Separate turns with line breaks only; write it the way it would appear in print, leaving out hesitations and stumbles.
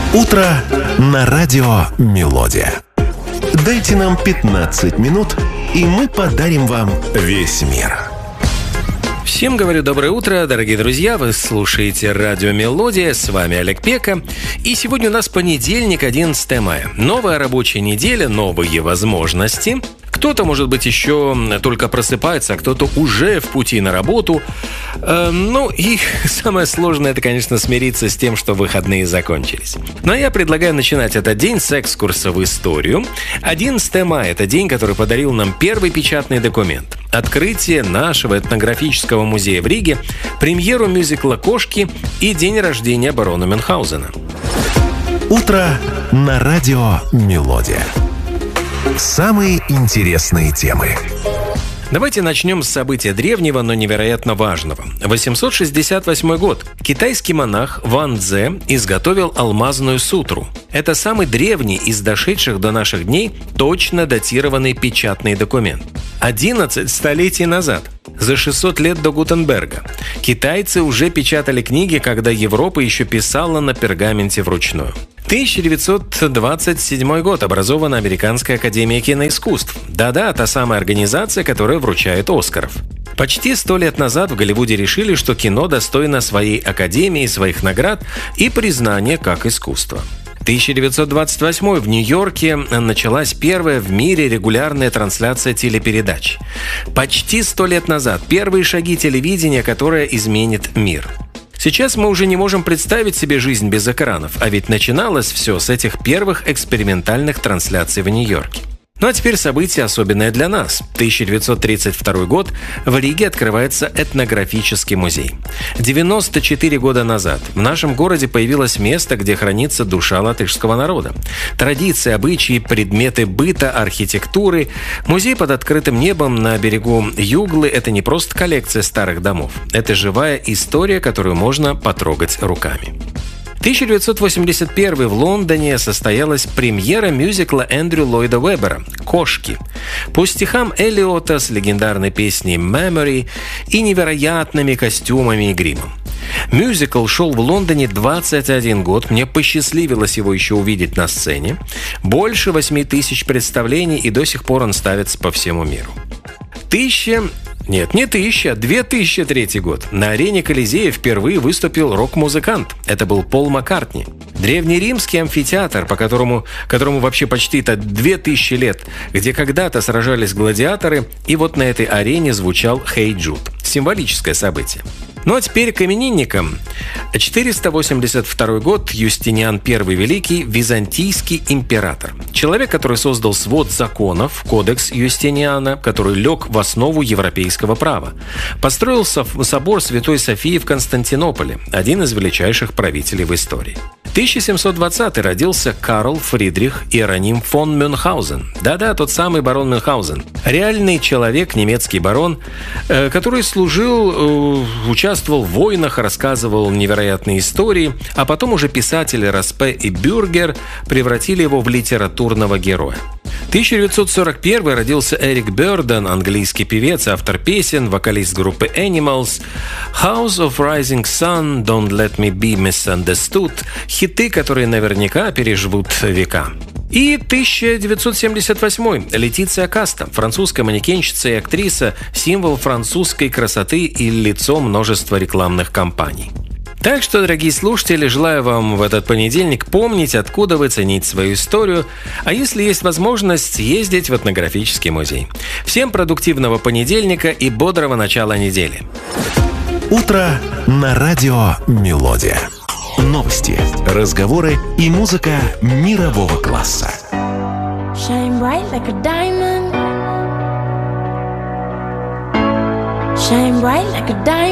Утро на радио «Мелодия». Дайте нам 15 минут, и мы подарим вам весь мир.
Всем говорю доброе утро, дорогие друзья. Вы слушаете радио «Мелодия». С вами Олег Пека. И сегодня у нас понедельник, 11 мая. Новая рабочая неделя, новые возможности. Кто-то, может быть, еще только просыпается, а кто-то уже в пути на работу. Ну и самое сложное, это, конечно, смириться с тем, что выходные закончились. Но я предлагаю начинать этот день с экскурса в историю. 11 мая – это день, который подарил нам первый печатный документ. Открытие нашего этнографического музея в Риге, премьеру мюзикла «Кошки» и день рождения барона Мюнхгаузена.
Утро на радио «Мелодия». Самые интересные темы.
Давайте начнем с события древнего, но невероятно важного. 868 год. Китайский монах Ван Цзэ изготовил алмазную сутру. Это самый древний из дошедших до наших дней точно датированный печатный документ. 11 столетий назад, за 600 лет до Гутенберга, китайцы уже печатали книги, когда Европа еще писала на пергаменте вручную. 1927 год. Образована Американская академия киноискусств. Да-да, та самая организация, которая вручает Оскаров. Почти 100 лет назад в Голливуде решили, что кино достойно своей академии, своих наград и признания как искусство. 1928 в Нью-Йорке началась первая в мире регулярная трансляция телепередач. Почти 100 лет назад первые шаги телевидения, которое изменит мир. Сейчас мы уже не можем представить себе жизнь без экранов, а ведь начиналось все с этих первых экспериментальных трансляций в Нью-Йорке. Ну а теперь событие особенное для нас. 1932 год. В Риге открывается этнографический музей. 94 года назад в нашем городе появилось место, где хранится душа латышского народа. Традиции, обычаи, предметы быта, архитектуры. Музей под открытым небом на берегу Юглы – это не просто коллекция старых домов. Это живая история, которую можно потрогать руками. 1981 в Лондоне состоялась премьера мюзикла Эндрю Ллойда Уэббера «Кошки». По стихам Эллиота с легендарной песней «Memory» и невероятными костюмами и гримом. Мюзикл шел в Лондоне 21 год. Мне посчастливилось его еще увидеть на сцене. Больше 8 тысяч представлений, и до сих пор он ставится по всему миру. 2003 год. На арене Колизея впервые выступил рок-музыкант. Это был Пол Маккартни. Древнеримский амфитеатр, по которому вообще почти-то 2000 лет, где когда-то сражались гладиаторы, и вот на этой арене звучал «Hey Jude». Символическое событие. Ну а теперь к именинникам. 482 год. Юстиниан I Великий, византийский император. Человек, который создал свод законов, кодекс Юстиниана, который лег в основу европейского права. Построил собор Святой Софии в Константинополе, один из величайших правителей в истории. 1720 родился Карл Фридрих Иероним фон Мюнхгаузен. Да-да, тот самый барон Мюнхгаузен. Реальный человек, немецкий барон, который участвовал в войнах, рассказывал невероятные истории, а потом уже писатели Распе и Бюргер превратили его в литературного героя. 1941 родился Эрик Бёрден, английский певец, автор песен, вокалист группы Animals, House of Rising Sun, Don't Let Me Be Misunderstood, хиты, которые наверняка переживут века. И 1978 Летиция Каста, французская манекенщица и актриса, символ французской красоты и лицо множества рекламных кампаний. Так что, дорогие слушатели, желаю вам в этот понедельник помнить, откуда вы цените свою историю, а если есть возможность, ездить в этнографический музей. Всем продуктивного понедельника и бодрого начала недели.
Утро на радио «Мелодия». Новости, разговоры и музыка мирового класса.
Shine bright like a diamond. Shine bright like a diamond.